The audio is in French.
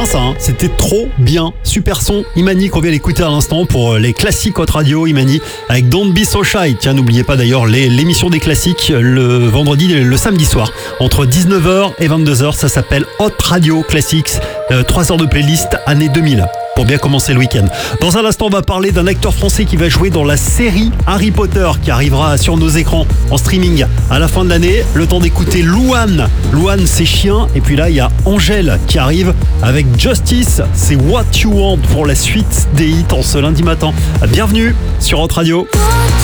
bien ça, hein. C'était trop bien. Super son, Imani qu'on vient d'écouter à l'instant pour les classiques Hot Radio. Imani avec Don't Be So Shy. Tiens, n'oubliez pas d'ailleurs l'émission des classiques le vendredi et le samedi soir entre 19h et 22h. Ça s'appelle Hot Radio Classics. 3 heures de playlist année 2000. Pour bien commencer le week-end. Dans un instant, on va parler d'un acteur français qui va jouer dans la série Harry Potter qui arrivera sur nos écrans en streaming à la fin de l'année. Le temps d'écouter Louane. Louane, c'est chien. Et puis là, il y a Angèle qui arrive avec Justice. C'est What You Want pour la suite des hits en ce lundi matin. Bienvenue sur Hot Radio.